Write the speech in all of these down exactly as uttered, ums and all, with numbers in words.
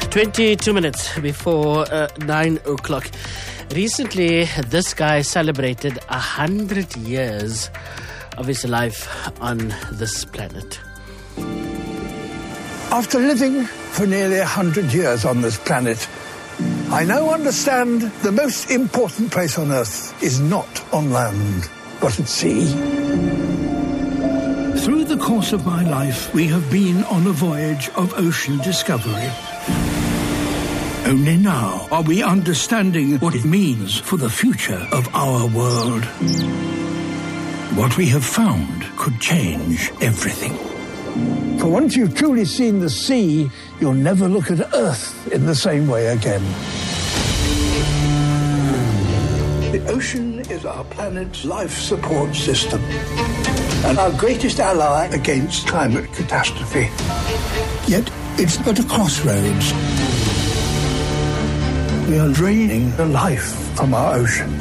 twenty-two minutes before uh, nine o'clock. Recently, this guy celebrated a hundred years of his life on this planet. After living for nearly a hundred years on this planet, I now understand the most important place on Earth is not on land, but at sea. Through the course of my life, we have been on a voyage of ocean discovery. Only now are we understanding what it means for the future of our world. What we have found could change everything. For once you've truly seen the sea, you'll never look at Earth in the same way again. The ocean is our planet's life support system and our greatest ally against climate catastrophe. Yet it's at a crossroads. We are draining the life from our ocean.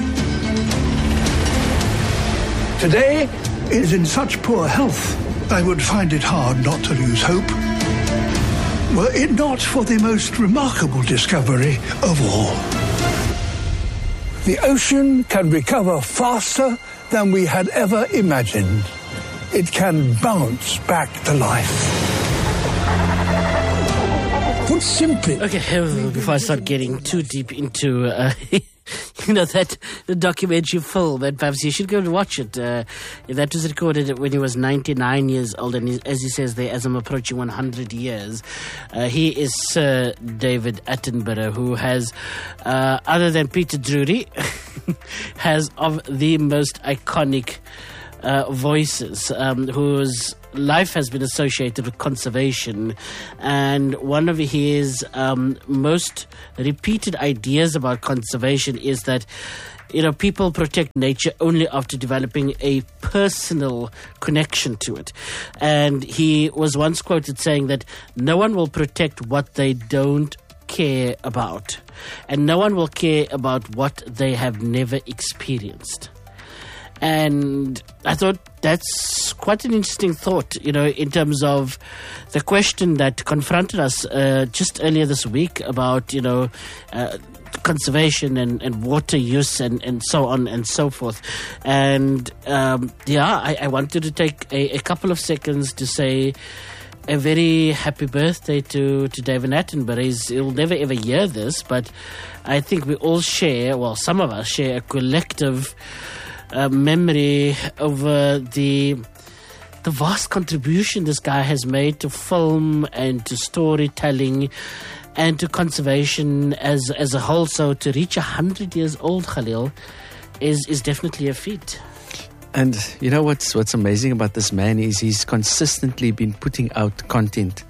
Today, it is in such poor health, I would find it hard not to lose hope, were it not for the most remarkable discovery of all. The ocean can recover faster than we had ever imagined. It can bounce back to life. Put simply... Okay, before I start getting too deep into, uh, you know, that documentary film, and perhaps you should go and watch it. Uh, that was recorded when he was ninety-nine years old, and he, as he says there, as I'm approaching one hundred years, uh, he is Sir David Attenborough, who has, uh, other than Peter Drury, has of the most iconic uh, voices, um, whose life has been associated with conservation, and one of his um, most repeated ideas about conservation is that, you know, people protect nature only after developing a personal connection to it. And he was once quoted saying that no one will protect what they don't care about, and no one will care about what they have never experienced. And I thought that's quite an interesting thought, you know, in terms of the question that confronted us uh, just earlier this week about, you know, uh, conservation and, and water use and, and so on and so forth. And, um, yeah, I, I wanted to take a, a couple of seconds to say a very happy birthday to, to David Attenborough. He's, he'll never ever hear this, but I think we all share, well, some of us share a collective Uh, memory over the the vast contribution this guy has made to film and to storytelling and to conservation as as a whole. So to reach a hundred years old, Khalil, is is definitely a feat. And you know what's what's amazing about this man is he's consistently been putting out content.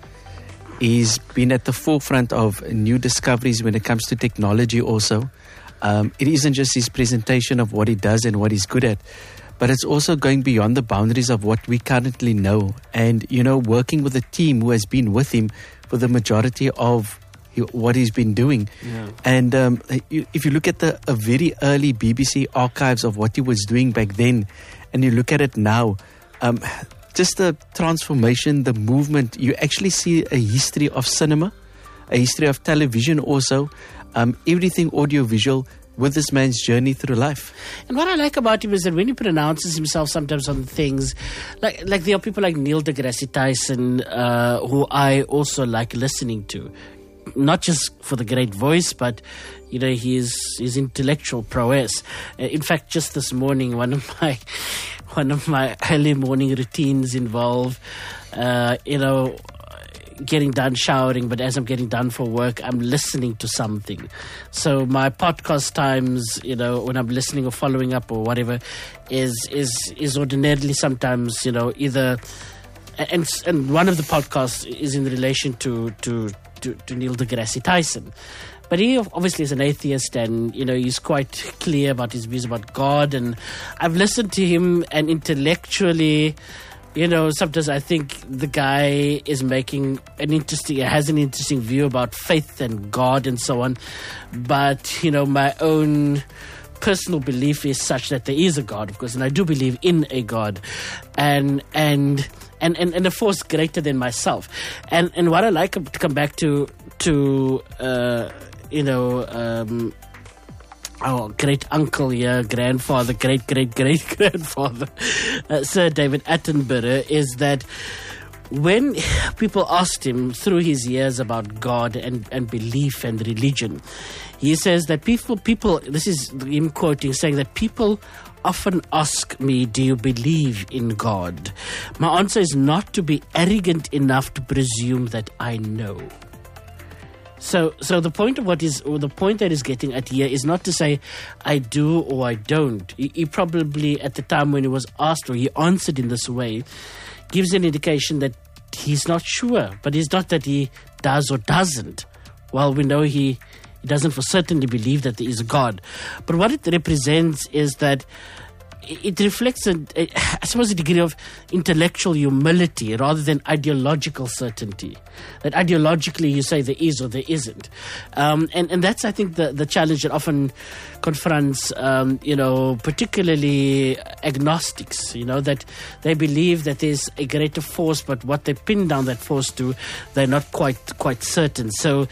He's been at the forefront of new discoveries when it comes to technology also. Um, it isn't just his presentation of what he does and what he's good at, but it's also going beyond the boundaries of what we currently know. And, you know, working with a team who has been with him for the majority of he, what he's been doing. Yeah. And um, you, if you look at the a very early B B C archives of what he was doing back then, and you look at it now, um, just the transformation, the movement, you actually see a history of cinema, a history of television also. Um, everything audiovisual with this man's journey through life. And what I like about him is that when he pronounces himself sometimes on things, like like there are people like Neil deGrasse Tyson, uh, who I also like listening to. Not just for the great voice, but, you know, his his intellectual prowess. Uh, in fact, just this morning, one of my one of my early morning routines involve, uh, you know, getting done showering, but as I'm getting done for work, I'm listening to something. So my podcast times, you know, when I'm listening or following up or whatever, is is is ordinarily sometimes, you know, either, and and one of the podcasts is in relation to to to, to Neil deGrasse Tyson. But he obviously is an atheist, and, you know, he's quite clear about his views about God. And I've listened to him, and intellectually, you know, sometimes I think the guy is making an interesting, has an interesting view about faith and God and so on. But, you know, my own personal belief is such that there is a God, of course, and I do believe in a God. And, and, and, and, and a force greater than myself. And, and what I like to come back to to, uh, you know, um, our great uncle here, grandfather, great great great grandfather, uh, Sir David Attenborough, is that when people asked him through his years about God and, and belief and religion, he says that people, people, this is him quoting, saying that people often ask me, do you believe in God? My answer is not to be arrogant enough to presume that I know. So, so the point of what is, or the point that he's getting at here is not to say I do or I don't. He, he probably, at the time when he was asked or he answered in this way, gives an indication that he's not sure, but it's not that he does or doesn't. Well, we know he, he doesn't for certainly believe that there is a God. But what it represents is that it reflects, a, a, I suppose, a degree of intellectual humility rather than ideological certainty. That ideologically you say there is or there isn't. Um, and, and that's, I think, the, the challenge that often confronts, um, you know, particularly agnostics, you know, that they believe that there's a greater force, but what they pin down that force to, they're not quite quite certain. So,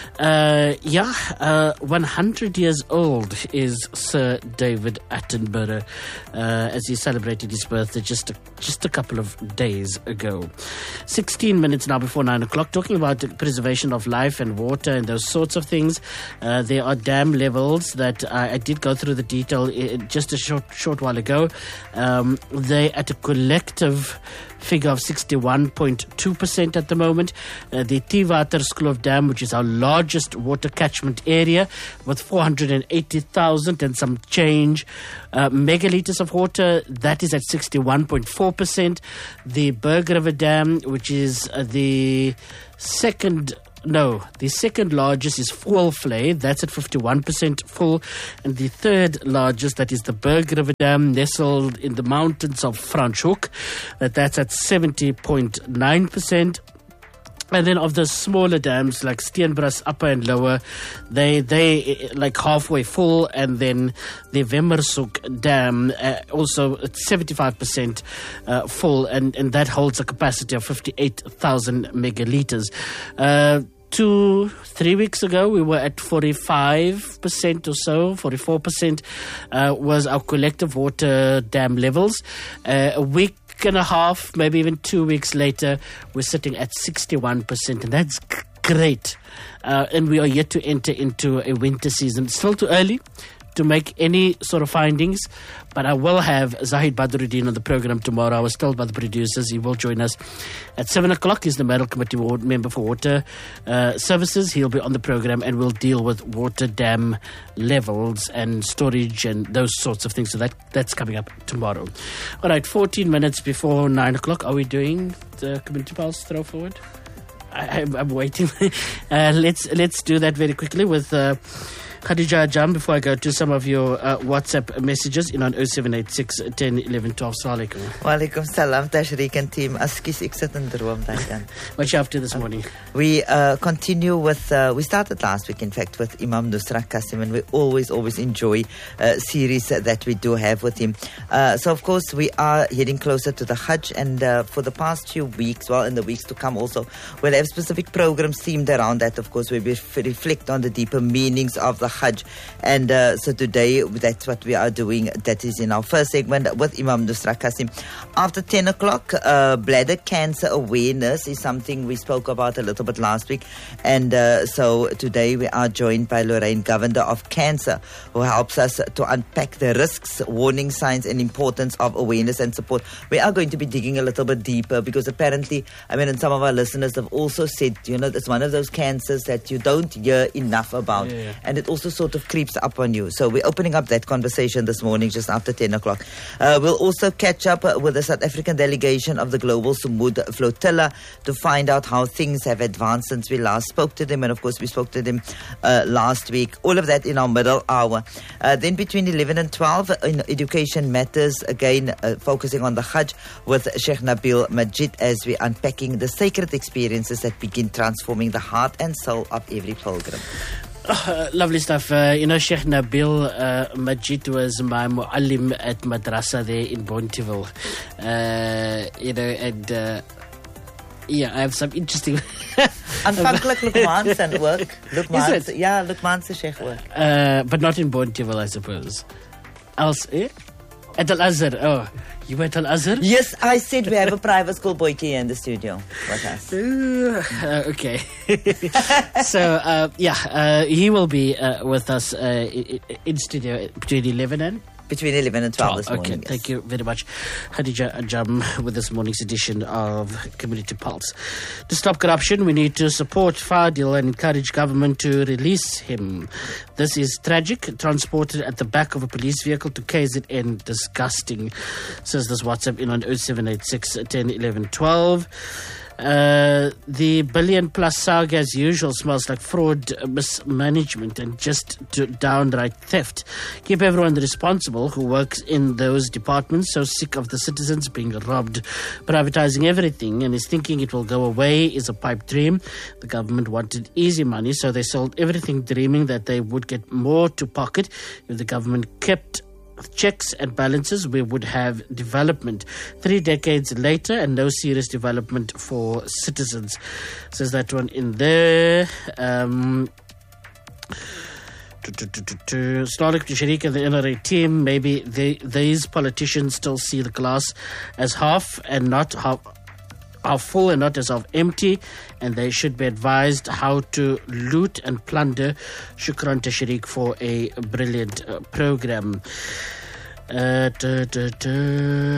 uh, yeah, uh, one hundred years old is Sir David Attenborough, uh, as he celebrated his birthday just a, just a couple of days ago. sixteen minutes now before nine o'clock, talking about the preservation of life and water and those sorts of things. Uh, there are dam levels that I, I did go through the detail uh, just a short short while ago. Um, they at a collective figure of sixty-one point two percent at the moment. Uh, the Theewater School Dam, which is our largest water catchment area, with four hundred eighty thousand and some change uh, megalitres of water, that is at sixty-one point four percent. The Berg River Dam, which is uh, the second No, the second largest is Voelvlei, that's at fifty-one percent full. And the third largest, that is the Berg River Dam, nestled in the mountains of Franschhoek, that that's at seventy point nine percent. And then of the smaller dams like Steenbras Upper and Lower, they they like halfway full. And then the Wemmershoek Dam uh, also at seventy-five percent uh, full, and, and that holds a capacity of fifty-eight thousand megalitres. Uh, Two, three weeks ago, we were at forty-five percent or so, forty-four percent uh, was our collective water dam levels. Uh, a week and a half, maybe even two weeks later, we're sitting at sixty-one percent, and that's g- great. Uh, and we are yet to enter into a winter season. It's still too early to make any sort of findings, but I will have Zahid Badruddin on the program tomorrow. I was told by the producers he will join us at seven o'clock. He's the Medal Committee Ward member for Water uh, Services. He'll be on the program and we'll deal with water dam levels and storage and those sorts of things. So that that's coming up tomorrow. All right, fourteen minutes before nine o'clock. Are we doing the Community Pulse throw forward? I, I'm, I'm waiting. uh, let's let's do that very quickly with Uh, Khadija Ajam, before I go to some of your uh, WhatsApp messages in on oh seven eight six, ten, eleven, twelve. Assalamu alaikum. Walaikum salam, Tashriq and team. Askis, ek sit in droom dan. What you up to this morning? We uh, continue with, uh, we started last week, in fact, with Imam Nusrat Qasim, and we always, always enjoy uh, series that we do have with him. Uh, so, of course, we are heading closer to the Hajj, and uh, for the past few weeks, well, in the weeks to come also, we'll have specific programs themed around that, of course, where we f- reflect on the deeper meanings of the Hajj. And uh, so today, that's what we are doing. That is in our first segment with Imam Nusrat Qasim. After ten o'clock, uh, bladder cancer awareness is something we spoke about a little bit last week. And uh, so today we are joined by Lorraine Govender of Cancer, who helps us to unpack the risks, warning signs, and importance of awareness and support. We are going to be digging a little bit deeper because apparently, I mean, and some of our listeners have also said, you know, it's one of those cancers that you don't hear enough about. Yeah, yeah. And it also sort of creeps up on you. So we're opening up that conversation this morning just after ten o'clock. Uh, we'll also catch up with the South African delegation of the Global Sumud Flotilla to find out how things have advanced since we last spoke to them. And of course, we spoke to them uh, last week. All of that in our middle hour. Uh, then between eleven and twelve, in Education Matters, again, uh, focusing on the Hajj with Sheikh Nabil Majid as we're unpacking the sacred experiences that begin transforming the heart and soul of every pilgrim. Oh, lovely stuff. Uh, you know, Sheikh Nabil uh, Majid was my muallim at madrasa there in Bonteville. Uh, you know, and uh, Yeah, I have some interesting... Aanvankelijk Lukman zijn work. Lukman, Is it? Ja, Lukman se sheikh work. Uh, but not in Bonteheuwel, I suppose. Else, eh? At Al-Azhar. Oh, you went to Al-Azhar? Yes, I said we have a private school boy here in the studio with us. Uh, okay. so, uh, yeah, uh, he will be uh, with us uh, in studio between eleven and... Between eleven and twelve this okay, morning. Okay, thank you very much, Khadija Ajam, with this morning's edition of Community Pulse. To stop corruption, we need to support Fadil and encourage government to release him. This is tragic. Transported at the back of a police vehicle to K Z N. Disgusting, says this WhatsApp in on oh seven eight six, ten, eleven, twelve. Uh, the billion plus saga as usual smells like fraud, uh, mismanagement and just d- downright theft. Keep everyone responsible who works in those departments. So sick of the citizens being robbed. Privatizing everything and is thinking it will go away is a pipe dream. The government wanted easy money, so they sold everything dreaming that they would get more to pocket. If the government kept checks and balances, we would have development. Three decades later and no serious development for citizens, says that one in there. um Slalik to Sharik and the N R A team, maybe they, these politicians still see the glass as half and not half are full and not as of empty, and they should be advised how to loot and plunder. Shukran to Sharik for a brilliant uh, program. Uh, da, da, da.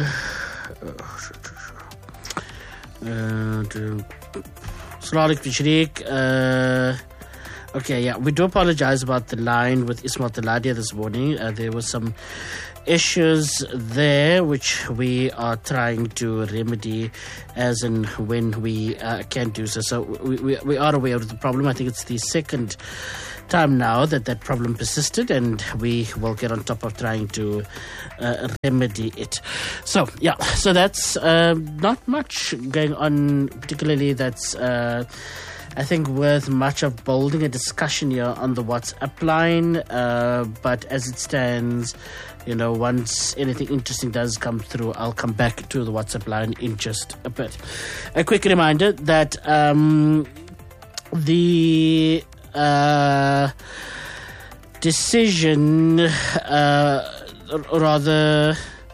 Uh, Salarik to Sharik. Uh, okay, yeah, we do apologize about the line with Ismail Taladia this morning. Uh, there was some issues there which we are trying to remedy as and when we uh, can do so. So we, we, we are aware of the problem. I think it's the second time now that that problem persisted, and we will get on top of trying to uh, remedy it. So, yeah, so that's uh, not much going on, particularly that's... Uh, I think worth much of building a discussion here on the WhatsApp line, uh, but as it stands, you know, once anything interesting does come through, I'll come back to the WhatsApp line in just a bit. A quick reminder that um, the uh, decision, uh, or rather...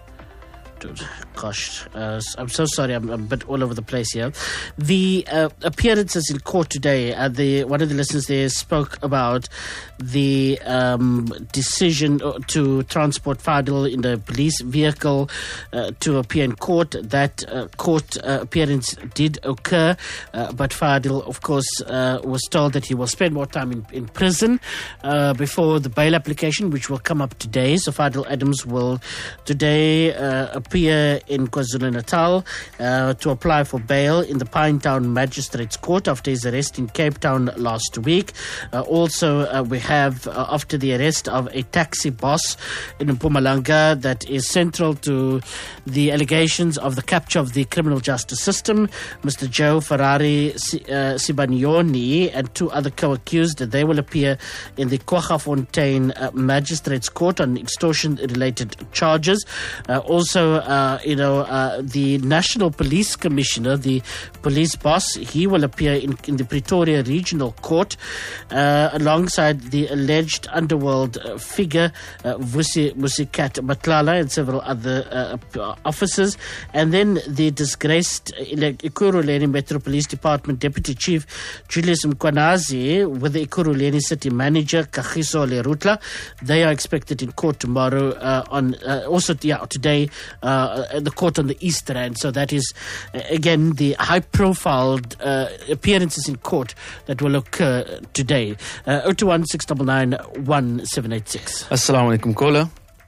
Gosh, uh, I'm so sorry. I'm, I'm a bit all over the place here. The uh, appearances in court today, uh, the one of the listeners there spoke about the um, decision to transport Fadil in the police vehicle uh, to appear in court. That uh, court uh, appearance did occur, uh, but Fadil, of course, uh, was told that he will spend more time in, in prison uh, before the bail application, which will come up today. So Fadil Adams will today uh, appear in KwaZulu-Natal uh, to apply for bail in the Pinetown Magistrates Court after his arrest in Cape Town last week. Uh, also, uh, we have, uh, after the arrest of a taxi boss in Mpumalanga, that is central to the allegations of the capture of the criminal justice system, Mister Joe Ferrari uh, Sibanioni and two other co-accused, they will appear in the Kwaggafontein uh, Magistrates Court on extortion-related charges. Uh, also, uh, you know, uh, the National Police Commissioner, the police boss, he will appear in, in the Pretoria Regional Court uh, alongside the alleged underworld uh, figure, uh, Vusi Musikat Matlala, and several other uh, officers. And then the disgraced Ekurhuleni Metro Police Department Deputy Chief Julius Mkwanazi with the Ekurhuleni City Manager Kagiso Lerutla. They are expected in court tomorrow, uh, on uh, also yeah, today, uh, the court on the East Rand. So that is, uh, again, the high-profile uh, appearances in court that will occur today. Uh, oh two one, six nine nine, one seven eight six. Assalamu alaikum, caller.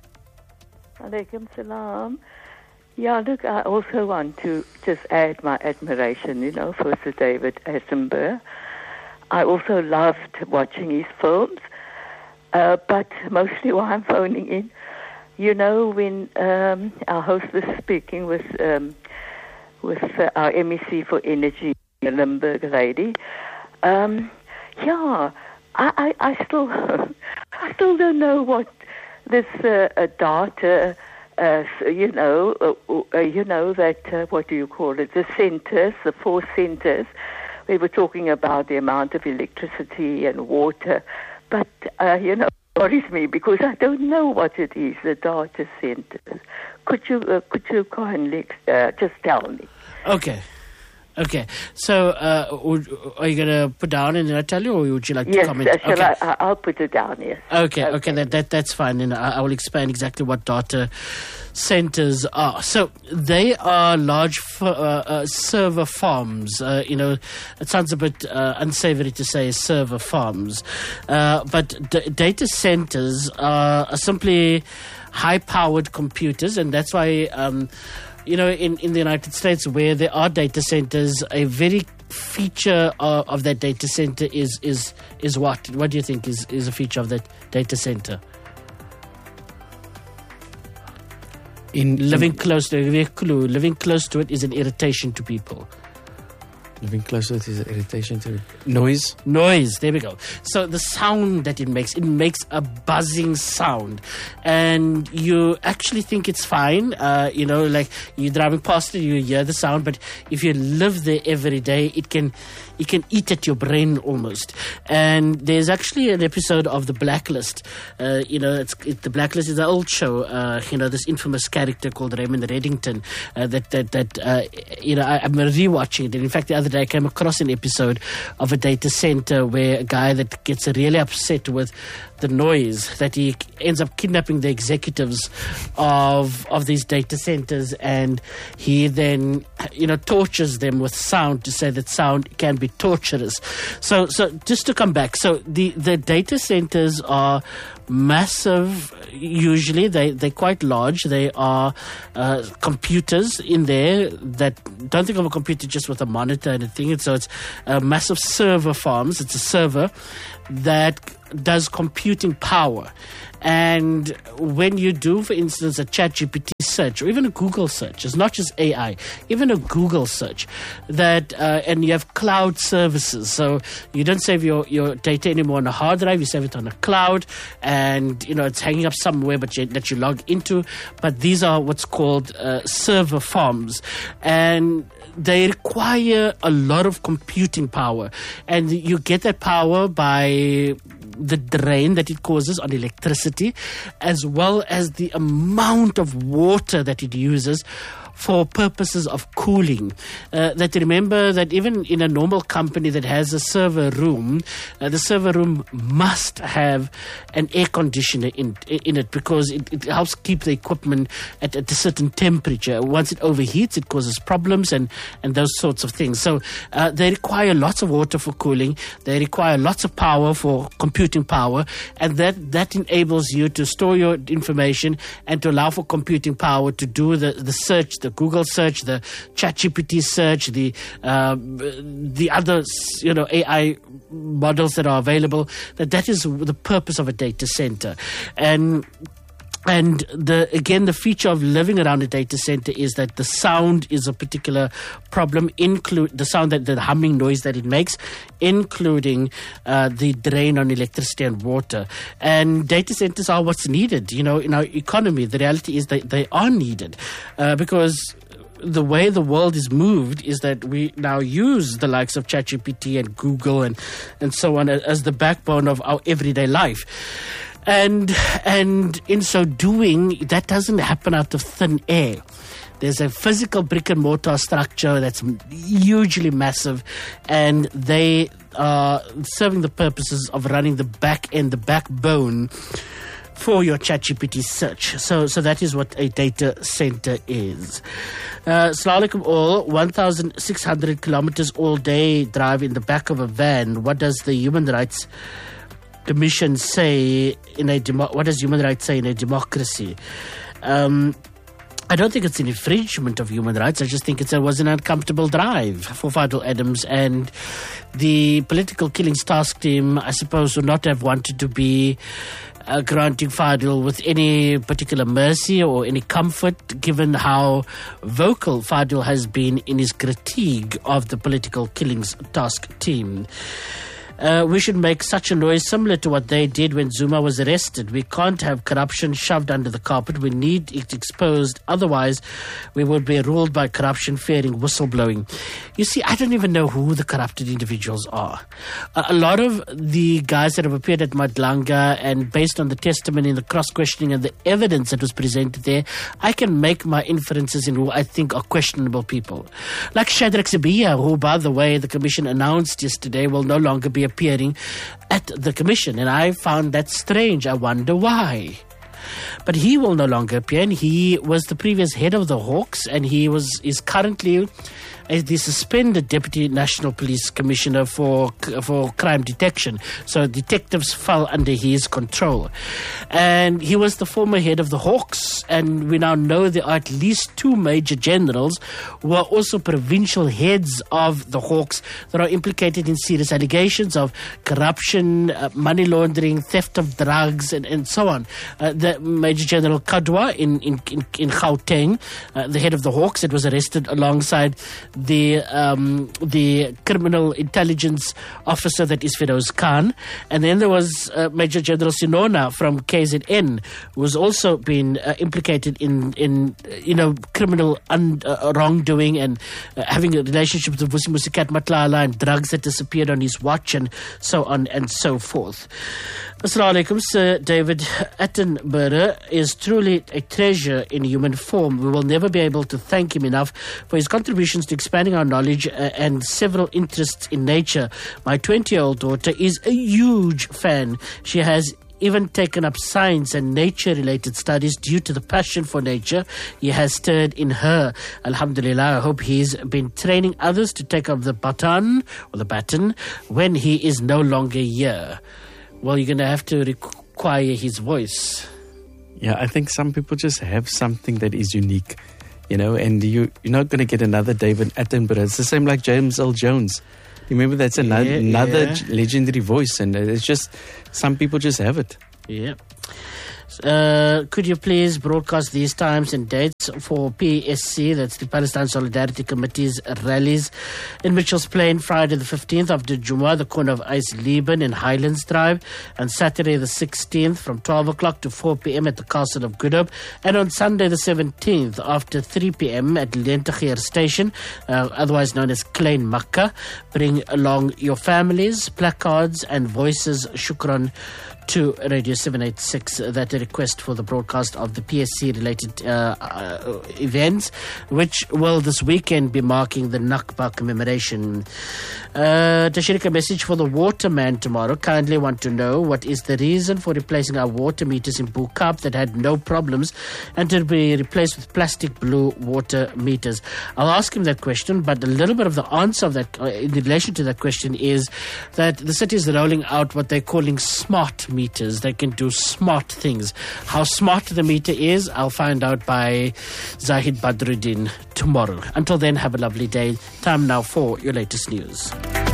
Alaikum salam. Yeah, look, I also want to just add my admiration, you know, for Sir David Attenborough. I also loved watching his films, uh, but mostly why I'm phoning in, you know, when um, our host was speaking with um, with uh, our M E C for Energy, the Limburg lady, um, yeah, I, I, I still I still don't know what this uh, uh, data uh, so, you know, uh, uh, you know that, uh, what do you call it, the centers, the four centers. We were talking about the amount of electricity and water, but, uh, you know, worries me because I don't know what it is, the data centers. Could you, uh, could you kindly uh, just tell me? Okay. Okay. So, uh, would, are you going to put down and then I tell you, or would you like yes, to comment? Uh, shall okay. I, I'll put it down, yes. Okay, okay, okay that, that that's fine. And I, I will explain exactly what data centers are. So they are large f- uh, uh, server farms. Uh, you know, it sounds a bit uh, unsavory to say server farms, uh, but d- data centers are, are simply high-powered computers, and that's why. Um, You know, in, in the United States, where there are data centers, a very feature of, of that data center is is is what? What do you think is, is a feature of that data center? In living in, close to a clue, living close to it is an irritation to people. Living close to it is an irritation to noise. Noise, there we go. So the sound that it makes, it makes a buzzing sound. And you actually think it's fine. Uh, you know, like you're driving past it, you hear the sound. But if you live there every day, it can it can eat at your brain almost. And there's actually an episode of The Blacklist. Uh, you know, it's, it, The Blacklist is an old show. Uh, you know, this infamous character called Raymond Reddington. Uh, that, that, that uh, you know, I, I'm rewatching it. And in fact, the other day I came across an episode of a data center where a guy that gets really upset with the noise, that he ends up kidnapping the executives of of these data centers, and he then, you know, tortures them with sound to say that sound can be torturous. So, so just to come back, so the, the data centers are massive. Usually, they they're quite large. They are uh, computers in there that don't think of a computer just with a monitor and a thing. So it's uh, massive server farms. It's a server that does computing power. And when you do, for instance, a ChatGPT search or even a Google search, it's not just A I, even a Google search, that uh, and you have cloud services. So you don't save your, your data anymore on a hard drive, you save it on a cloud, and you know it's hanging up somewhere but you, that you log into. But these are what's called uh, server farms, and they require a lot of computing power, and you get that power by the drain that it causes on electricity, as well as the amount of water that it uses for purposes of cooling. Uh, that remember that even in a normal company that has a server room, uh, the server room must have an air conditioner in in it, because it, it helps keep the equipment at, at a certain temperature. Once it overheats, it causes problems and, and those sorts of things. So uh, they require lots of water for cooling. They require lots of power for computing power, and that, that enables you to store your information and to allow for computing power to do the, the search, the Google search, the ChatGPT search, the uh, the other, you know, A I models that are available. That that is the purpose of a data center, and. And the again, the feature of living around a data center is that the sound is a particular problem, include the sound, that the humming noise that it makes, including uh, the drain on electricity and water. And data centers are what's needed, you know, in our economy. The reality is that they are needed uh, because the way the world is moved is that we now use the likes of ChatGPT and Google and, and so on as the backbone of our everyday life. And and in so doing, that doesn't happen out of thin air. There's a physical brick and mortar structure that's hugely massive, and they are serving the purposes of running the back end, the backbone for your ChatGPT search. So so that is what a data center is. Uh, Assalamu alaikum all. one thousand six hundred kilometers all day drive in the back of a van. What does the Human Rights Commission say in a demo- what does human rights say in a democracy? Um, I don't think it's an infringement of human rights. I just think it's, it was an uncomfortable drive for Fadil Adams, and the political killings task team, I suppose, would not have wanted to be uh, granting Fadil with any particular mercy or any comfort, given how vocal Fadil has been in his critique of the political killings task team. Uh, we should make such a noise similar to what they did when Zuma was arrested. We can't have corruption shoved under the carpet. We need it exposed. Otherwise, we would be ruled by corruption fearing whistleblowing. You see, I don't even know who the corrupted individuals are. Uh, a lot of the guys that have appeared at Madlanga, and based on the testimony and the cross-questioning and the evidence that was presented there, I can make my inferences in who I think are questionable people. Like Shadrack Sibiya, who, by the way, the Commission announced yesterday will no longer be appearing at the Commission. And I found that strange. I wonder why. But he will no longer appear, and he was the previous head of the Hawks, and he was is currently as the suspended Deputy National Police Commissioner for for crime detection. So detectives fell under his control. And he was the former head of the Hawks, and we now know there are at least two major generals who are also provincial heads of the Hawks that are implicated in serious allegations of corruption, uh, money laundering, theft of drugs, and, and so on. Uh, the Major General Kadwa in, in, in, in Gauteng, uh, the head of the Hawks, that was arrested alongside the um, the criminal intelligence officer that is Feroz Khan. And then there was uh, Major General Sinona from K Z N, who has also been uh, implicated in, in uh, you know, criminal un- uh, wrongdoing and uh, having a relationship with Vusi Musikat Matlala and drugs that disappeared on his watch and so on and so forth. Assalamu alaikum. Sir David Attenborough is truly a treasure in human form. We will never be able to thank him enough for his contributions to expanding our knowledge uh, and several interests in nature. My twenty-year-old daughter is a huge fan. She has even taken up science and nature-related studies due to the passion for nature he has stirred in her. Alhamdulillah, I hope he's been training others to take up the baton or the baton when he is no longer here. Well, you're going to have to require his voice. Yeah, I think some people just have something that is unique, you know, and you, you're not going to get another David Attenborough. It's the same like James Earl Jones. You remember that's another, yeah, another yeah. legendary voice, and it's just, some people just have it. Yeah. Uh, could you please broadcast these times and dates for P S C, that's the Palestine Solidarity Committee's rallies in Mitchell's Plain, Friday the fifteenth after Jumu'ah, the corner of Ice Liban in Highlands Drive, and Saturday the sixteenth from twelve o'clock to four p.m. at the Castle of Goodhope, and on Sunday the seventeenth after three p.m. at Lentegeur Station, uh, otherwise known as Klein Makkah. Bring along your families, placards and voices. Shukran to Radio seven eighty-six, that a request for the broadcast of the P S C related uh, uh, events, which will this weekend be marking the Nakba commemoration. Uh, Tashirika, message for the waterman tomorrow. Kindly want to know what is the reason for replacing our water meters in Bukap that had no problems and to be replaced with plastic blue water meters. I'll ask him that question, but a little bit of the answer of that uh, in relation to that question is that the city is rolling out what they're calling smart meters. They can do smart things. How smart the meter is, I'll find out by Zahid Badruddin tomorrow. Until then, have a lovely day. Time now for your latest news.